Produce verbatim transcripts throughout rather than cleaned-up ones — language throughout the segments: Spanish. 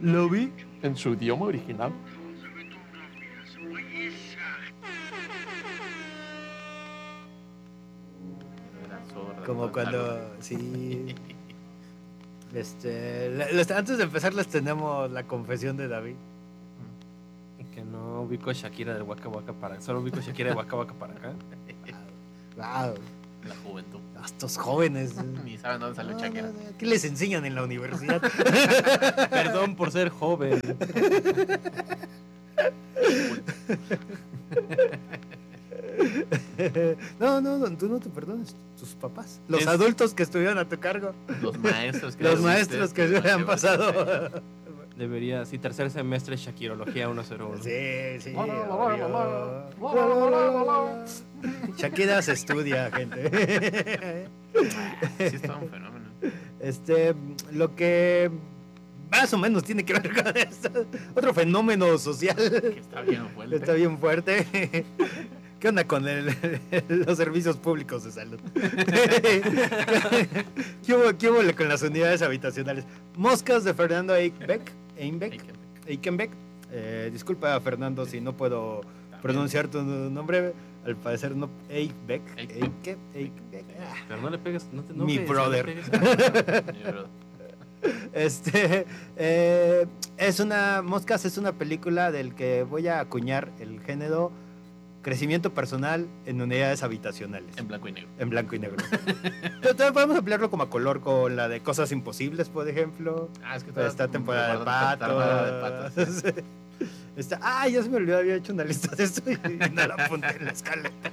Lo vi en su idioma original. Como cuando, sí. Este, les, antes de empezar les tenemos la confesión de David. Que no ubico a Shakira del Waka Waka para solo ubico a Shakira de Waka Waka para acá. Wow. La juventud. Estos jóvenes. Ni saben dónde salió no, Shakira. No, no. ¿Qué les enseñan en la universidad? Perdón por ser joven. No, no, no, tú no te perdones. Tus papás. Los Es... adultos que estuvieron a tu cargo. Los maestros que Los maestros que se han pasado. Debería, sí, tercer semestre Shakirología ciento uno. Sí, sí. Shakira se estudia, gente. Sí, es todo un fenómeno. Este, lo que más o menos tiene que ver con esto. Otro fenómeno social. Que está bien fuerte. Está bien fuerte. ¿Qué onda con el, los servicios públicos de salud? ¿Qué hubo, qué hubo con las unidades habitacionales? Moscas de Fernando Eikenbeck. Eikenbeck. Eikenbeck. Eh, disculpa, Fernando, si no puedo También. pronunciar tu nombre. Al parecer no. Eikenbeck. Eikenbeck. Eikenbeck. Pero no le pegues. No te, no Mi pegues, brother. No pegues. Mi brother. Este eh, es una Moscas es una película del que voy a acuñar el género crecimiento personal en unidades habitacionales. En blanco y negro. En blanco y negro. Entonces, podemos emplearlo como a color con la de Cosas Imposibles, por ejemplo. Ah, es que está, está temporada de patos. De patos sí. Está, ah, ya se me olvidó, había hecho una lista de esto y no la apunté en la escaleta.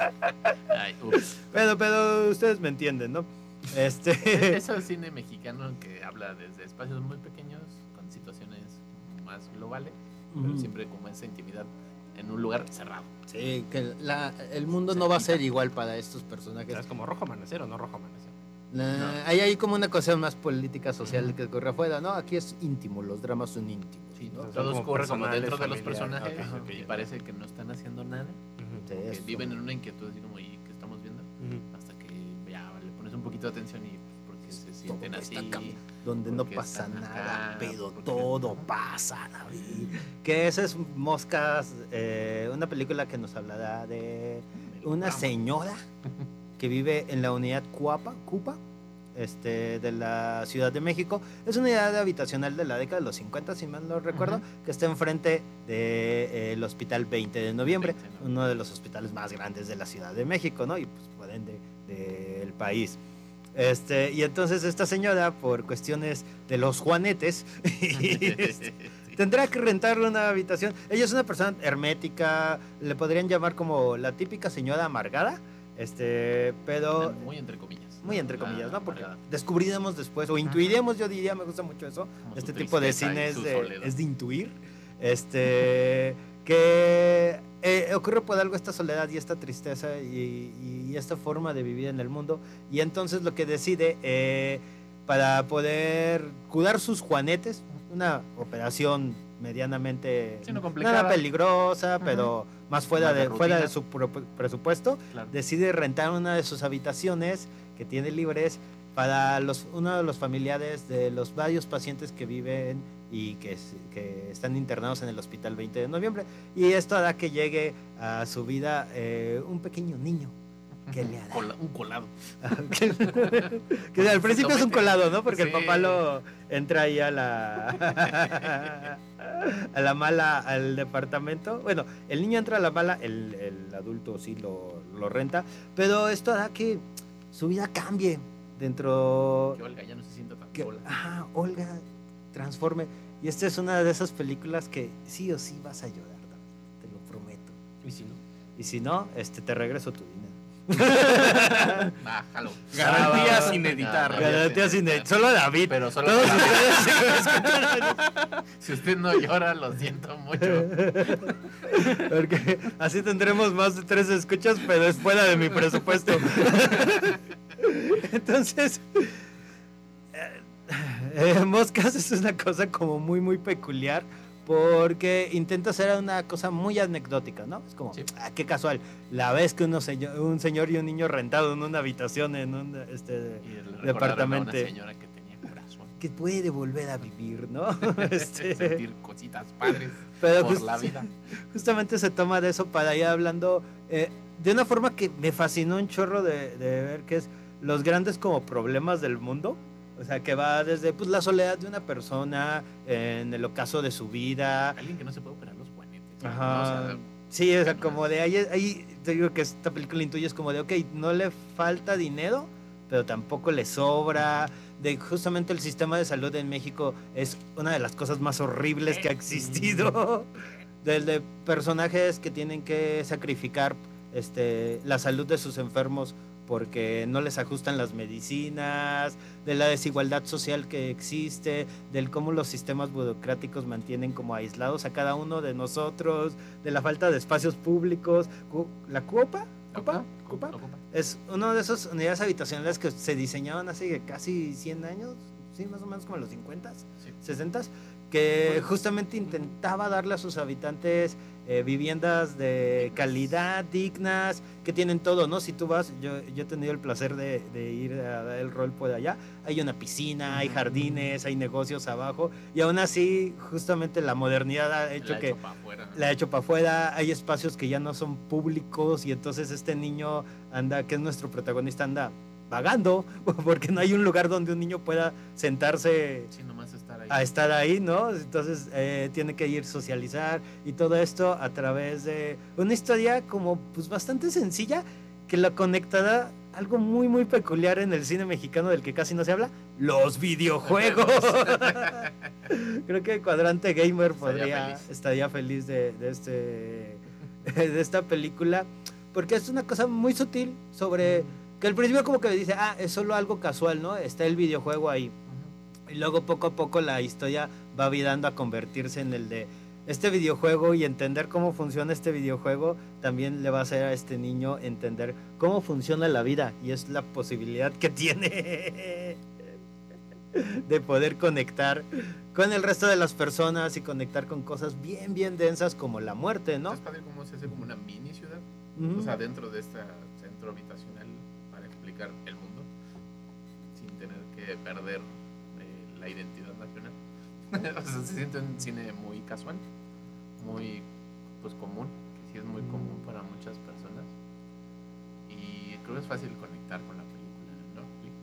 Ay, ups. Pero, pero ustedes me entienden, ¿no? Este... Eso es cine mexicano que habla desde espacios muy pequeños con situaciones más globales, uh-huh. pero siempre como esa intimidad en un lugar cerrado. Sí, que la, el mundo no va a ser igual para estos personajes. ¿Es como Rojo Amanecer o no Rojo Amanecer? Nah, no. Hay ahí como una cosa más política social uh-huh. que ocurre afuera, ¿no? Aquí es íntimo, los dramas son íntimos. Sí, ¿no? todo ocurre como dentro de los personajes okay, okay. y parece que no están haciendo nada, uh-huh. sí, que viven en una inquietud así como, ¿y qué estamos viendo? Uh-huh. Hasta que ya le pones un poquito de atención y porque se sienten así. Donde no pasa nada, acá, pero todo no. pasa, David. Que esa es Moscas, eh, una película que nos hablará de una señora que vive en la unidad Cuapa, Cupa, este, de la Ciudad de México. Es una unidad habitacional de la década de los cincuenta, si mal no recuerdo, uh-huh. que está enfrente del de, eh, Hospital veinte de noviembre, veinte, ¿no? Uno de los hospitales más grandes de la Ciudad de México, ¿no? Y pues por ende del de país. Este, y entonces esta señora, por cuestiones de los juanetes, este, tendrá que rentarle una habitación. Ella es una persona hermética, le podrían llamar como la típica señora amargada, este, pero... Muy entre comillas. Muy entre comillas, ¿no? Porque descubriremos después, o intuiremos, yo diría, me gusta mucho eso, como este tipo de cine es de, es de intuir, este, que eh, ocurre por algo esta soledad y esta tristeza y, y esta forma de vivir en el mundo, y entonces lo que decide eh, para poder curar sus juanetes, una operación medianamente sí, no nada peligrosa, uh-huh. pero más fuera de, de fuera de su presupuesto, claro. decide rentar una de sus habitaciones que tiene libres para los, uno de los familiares de los varios pacientes que viven y que, que están internados en el Hospital veinte de noviembre, y esto hará que llegue a su vida eh, un pequeño niño que le hará un colado que, que al principio es un colado, ¿no? Porque sí. El papá lo entra ahí a la a la mala al departamento. Bueno, el niño entra a la mala, el, el adulto sí lo, lo renta, pero esto hará que su vida cambie dentro. Que Olga ya no se sienta tan que, sola. Ah, Olga transforme. Y esta es una de esas películas que sí o sí vas a llorar, David, te lo prometo. ¿Y si no? Y si no, este te regreso tu dinero. Bájalo. Garantías sin editar. No, Garantías sin editar. Solo David. Pero solo Todos ustedes. Si usted no llora, lo siento mucho. Porque así tendremos más de tres escuchas, pero es fuera de mi presupuesto. Entonces, eh, eh, Moscas es una cosa como muy, muy peculiar. Porque intenta hacer una cosa muy anecdótica, ¿no? Es como, sí. ah, qué casual, la vez que uno señor, un señor y un niño rentado en una habitación en un este, y departamento. Una señora que tenía corazón. que puede volver a vivir, ¿no? Este... sentir cositas padres pero por just, la vida. Justamente se toma de eso para ir hablando eh, de una forma que me fascinó un chorro de, de ver, que es los grandes como problemas del mundo. O sea, que va desde pues, la soledad de una persona, eh, en el ocaso de su vida. Alguien que no se puede operar los juanetes. Ajá. ¿No? O sea, sí, o sea, como de ahí, ahí te digo que esta película intuye es como de, ok, no le falta dinero, pero tampoco le sobra. De justamente el sistema de salud en México es una de las cosas más horribles que ha existido. Desde personajes que tienen que sacrificar este, la salud de sus enfermos porque no les ajustan las medicinas, de la desigualdad social que existe, del cómo los sistemas burocráticos mantienen como aislados a cada uno de nosotros, de la falta de espacios públicos. ¿La CUOPA? ¿Cupa? ¿Cupa? Es una de esas unidades habitacionales que se diseñaron hace casi cien años, sí, más o menos como en los cincuenta, sí. sesenta, que justamente intentaba darle a sus habitantes eh, viviendas de calidad, dignas, que tienen todo, ¿no? Si tú vas, yo, yo he tenido el placer de, de ir a dar el rol por allá, hay una piscina, hay jardines, hay negocios abajo, y aún así, justamente la modernidad ha hecho la que... Hecho pa afuera, ¿no? La ha hecho para afuera, hay espacios que ya no son públicos, y entonces este niño anda, que es nuestro protagonista, anda vagando, porque no hay un lugar donde un niño pueda sentarse sí, nomás estar ahí. a estar ahí, ¿no? Entonces eh, tiene que ir socializar y todo esto a través de una historia como pues bastante sencilla que la conectará algo muy muy peculiar en el cine mexicano del que casi no se habla, los videojuegos. Creo que Cuadrante Gamer podría estaría feliz, estaría feliz de, de este de esta película, porque es una cosa muy sutil sobre que al principio como que dice, ah, es solo algo casual, ¿no? Está el videojuego ahí. Y luego poco a poco la historia va virando a convertirse en el de este videojuego, y entender cómo funciona este videojuego también le va a hacer a este niño entender cómo funciona la vida, y es la posibilidad que tiene de poder conectar con el resto de las personas y conectar con cosas bien, bien densas como la muerte, ¿no? Es padre cómo se hace como una mini ciudad, uh-huh. o sea, dentro de este centro habitacional para explicar el mundo sin tener que perder eh, la identidad nacional. O sea, se siente un cine muy casual, muy pues común, que sí es muy común para muchas personas, y creo que es fácil conectar con la película, ¿no? Click.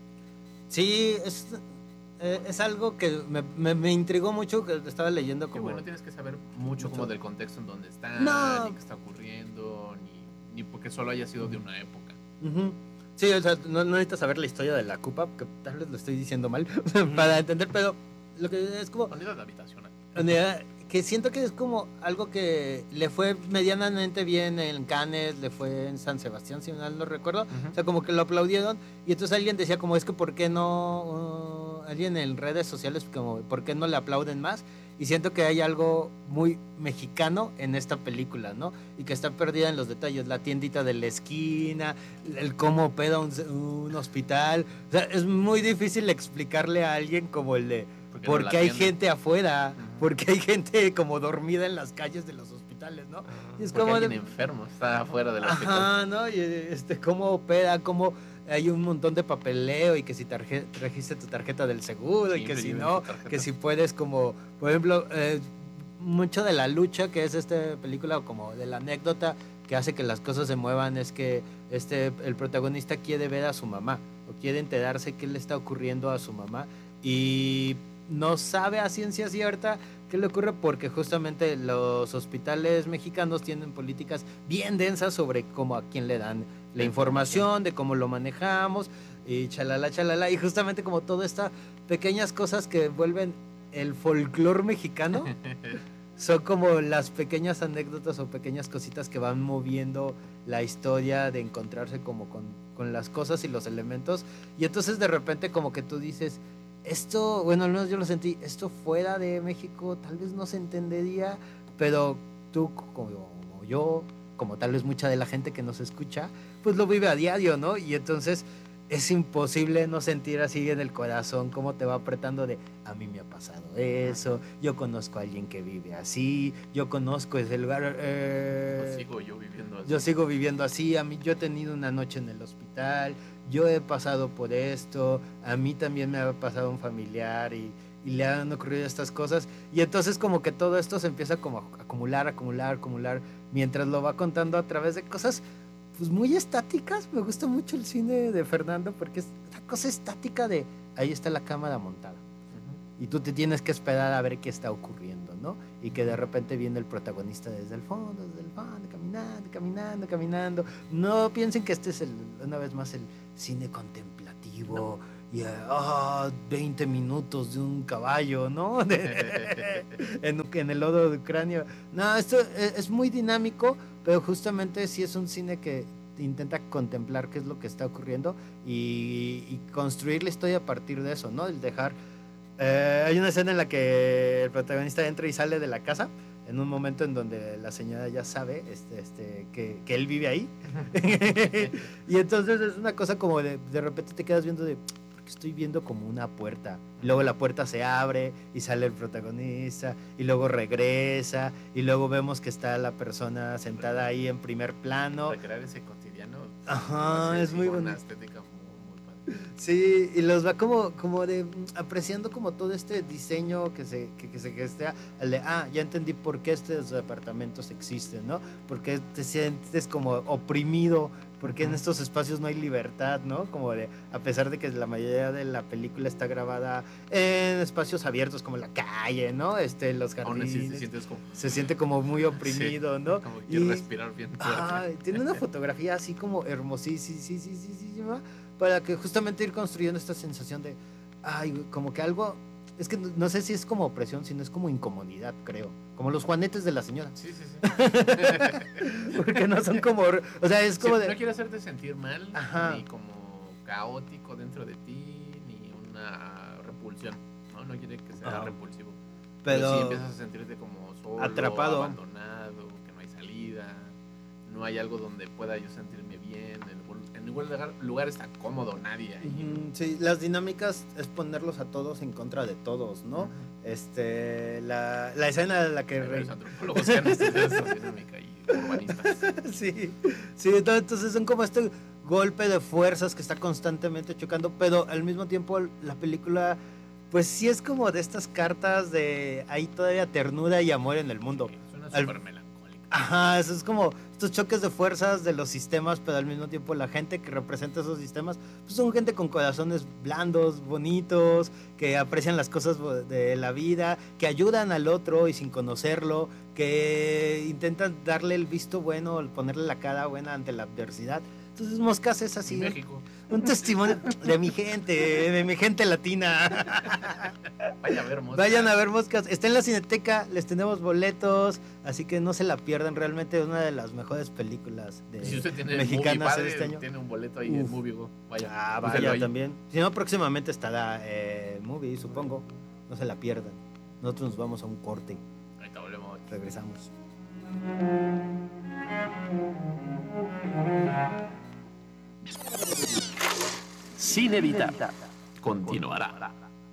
Sí, es, eh, es algo que me, me, me intrigó mucho, que estaba leyendo como... Que bueno, tienes que saber mucho, mucho como del contexto en donde está, no. ni qué está ocurriendo, ni, ni porque solo haya sido de una época. Uh-huh. Sí, o sea, no, no necesitas saber la historia de la Cupa, porque tal vez lo estoy diciendo mal, para entender, pero lo que es como... Unidad habitacional. Unidad, que siento que es como algo que le fue medianamente bien en Cannes, le fue en San Sebastián, si mal no recuerdo. Uh-huh. O sea, como que lo aplaudieron, y entonces alguien decía como, es que ¿por qué no? Uh, alguien en redes sociales como, ¿por qué no le aplauden más? Y siento que hay algo muy mexicano en esta película, ¿no? Y que está perdida en los detalles, la tiendita de la esquina, el cómo opera un, un hospital. O sea, es muy difícil explicarle a alguien como el de... Porque, porque no hay gente afuera, uh-huh. porque hay gente como dormida en las calles de los hospitales, ¿no? Uh-huh. Y es porque como alguien de... enfermo está afuera del hospital. Ajá, ¿no? Y este, cómo opera, cómo hay un montón de papeleo, y que si tarje, trajiste tu tarjeta del seguro, sí, y que si no, que si puedes como, por ejemplo, eh, mucho de la lucha que es esta película, o como de la anécdota que hace que las cosas se muevan, es que este el protagonista quiere ver a su mamá, o quiere enterarse qué le está ocurriendo a su mamá, y no sabe a ciencia cierta qué le ocurre, porque justamente los hospitales mexicanos tienen políticas bien densas sobre cómo a quién le dan la información, de cómo lo manejamos, y chalala, chalala, y justamente como todas estas pequeñas cosas que vuelven el folclore mexicano, son como las pequeñas anécdotas o pequeñas cositas que van moviendo la historia de encontrarse como con, con las cosas y los elementos, y entonces de repente como que tú dices, esto, bueno, al menos yo lo sentí, esto fuera de México tal vez no se entendería, pero tú como yo, como tal vez mucha de la gente que nos escucha, pues lo vive a diario, ¿no? Y entonces es imposible no sentir así en el corazón cómo te va apretando de, a mí me ha pasado eso, yo conozco a alguien que vive así, yo conozco ese lugar. Eh, yo sigo yo viviendo así. Yo sigo viviendo así, a mí yo he tenido una noche en el hospital, yo he pasado por esto, a mí también me ha pasado un familiar y, y le han ocurrido estas cosas. Y entonces como que todo esto se empieza como a acumular, acumular, acumular, mientras lo va contando a través de cosas pues muy estáticas. Me gusta mucho el cine de Fernando porque es una cosa estática de ahí está la cámara montada. Y tú te tienes que esperar a ver qué está ocurriendo, ¿no? Y que de repente viene el protagonista desde el fondo, desde el fondo, caminando, caminando, caminando. No piensen que este es, el, una vez más, el cine contemplativo. No. Y oh, veinte minutos de un caballo, ¿no? en, en el lodo de Ucrania. No, esto es, es muy dinámico, pero justamente sí es un cine que intenta contemplar qué es lo que está ocurriendo y, y construir la historia a partir de eso, ¿no? El dejar... Eh, hay una escena en la que el protagonista entra y sale de la casa en un momento en donde la señora ya sabe este, este, que, que él vive ahí. Y entonces es una cosa como de, de repente te quedas viendo de, porque estoy viendo como una puerta. Y luego la puerta se abre y sale el protagonista y luego regresa y luego vemos que está la persona sentada ahí en primer plano. Recrear ese cotidiano. Ajá, así, es muy con bonito. una estética muy, muy padre. Sí, y los va como, como de apreciando como todo este diseño que se, que, que se gestea, el de, ah, ya entendí por qué estos departamentos existen, ¿no? Porque te sientes como oprimido, porque en estos espacios no hay libertad, ¿no? Como de, a pesar de que la mayoría de la película está grabada en espacios abiertos como la calle, ¿no? Este, los jardines. Aún así te sientes como... Se siente como muy oprimido, sí, ¿no? Como que y, respirar bien fuerte. Ah, tiene una fotografía así como hermosísima, sí, sí, sí, sí, sí, para que justamente ir construyendo esta sensación de, ay, como que algo, es que no, no sé si es como opresión, sino es como incomodidad, creo, como los juanetes de la señora. Sí, sí, sí. Porque no son como, o sea, es como sí, de... No quiere hacerte sentir mal, ajá, ni como caótico dentro de ti, ni una repulsión, ¿no? No quiere que sea ajá, repulsivo. Pero, pero sí empiezas a sentirte como solo, atrapado, abandonado, que no hay salida, no hay algo donde pueda yo sentirme bien, en ningún lugar, lugar está cómodo, nadie ahí. Sí, las dinámicas es ponerlos a todos en contra de todos, ¿no? Uh-huh. Este, la, la escena de la que... Hay los antropólogos que han estudiado esa dinámica y urbanistas. Sí, sí, entonces son como este golpe de fuerzas que está constantemente chocando, pero al mismo tiempo la película... Pues sí es como de estas cartas de hay todavía ternura y amor en el mundo. Sí, suena súper melancólica. Ajá, eso es como estos choques de fuerzas de los sistemas, pero al mismo tiempo la gente que representa esos sistemas, pues son gente con corazones blandos, bonitos, que aprecian las cosas de la vida, que ayudan al otro y sin conocerlo, que intentan darle el visto bueno, ponerle la cara buena ante la adversidad. Entonces Moscas es así. México. Un testimonio de mi gente, de mi gente latina. Vaya a ver Moscas. Vayan a ver Moscas. Está en la Cineteca, les tenemos boletos, así que no se la pierdan. Realmente es una de las mejores películas de si usted tiene mexicanas padre, de este año. Tiene un boleto ahí Uf. en Movie, vaya. Ah, vaya ahí. También. Si no, próximamente estará eh, Movie, supongo. No se la pierdan. Nosotros nos vamos a un corte. Ahorita volvemos. Regresamos. Cine Vita continuará.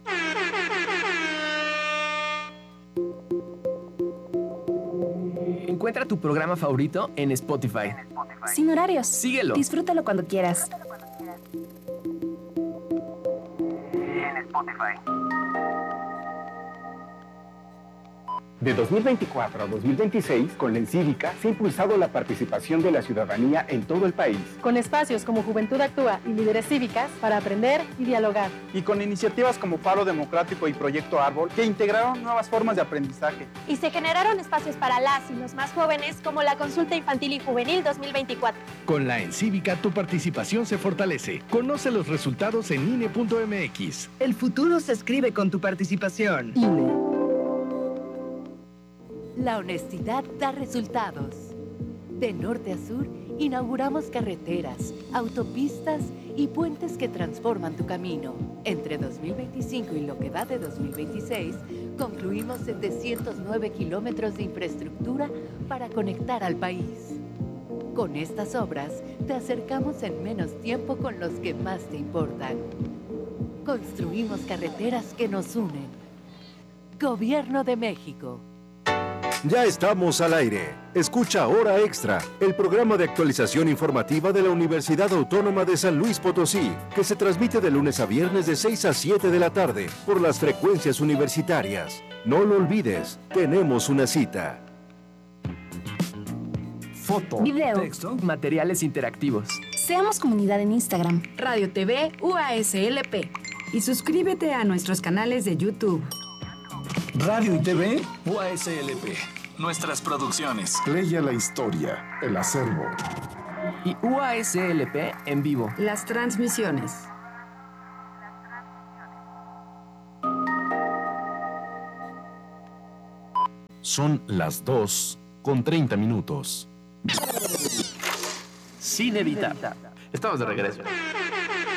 Encuentra tu programa favorito en Spotify. Sin horarios. Síguelo. Disfrútalo cuando quieras. En Spotify. De dos mil veinticuatro a dos mil veintiséis, con la Encívica se ha impulsado la participación de la ciudadanía en todo el país. Con espacios como Juventud Actúa y Líderes Cívicas para aprender y dialogar. Y con iniciativas como Faro Democrático y Proyecto Árbol, que integraron nuevas formas de aprendizaje. Y se generaron espacios para las y los más jóvenes, como la Consulta Infantil y Juvenil dos mil veinticuatro. Con la Encívica tu participación se fortalece. Conoce los resultados en I N E punto M X. El futuro se escribe con tu participación. I N E. La honestidad da resultados. De norte a sur, inauguramos carreteras, autopistas y puentes que transforman tu camino. Entre dos mil veinticinco y lo que va de dos mil veintiséis, concluimos setecientos nueve kilómetros de infraestructura para conectar al país. Con estas obras, te acercamos en menos tiempo con los que más te importan. Construimos carreteras que nos unen. Gobierno de México. Ya estamos al aire. Escucha Hora Extra, el programa de actualización informativa de la Universidad Autónoma de San Luis Potosí, que se transmite de lunes a viernes de seis a siete de la tarde por las frecuencias universitarias. No lo olvides, tenemos una cita. Foto, video, texto, materiales interactivos. Seamos comunidad en Instagram. Radio T V U A S L P. Y suscríbete a nuestros canales de YouTube. Radio y T V. U A S L P. Nuestras producciones. Leia la historia, el acervo. Y U A S L P en vivo. Las transmisiones. Son las dos con treinta minutos. Sin evitar. Estamos de regreso.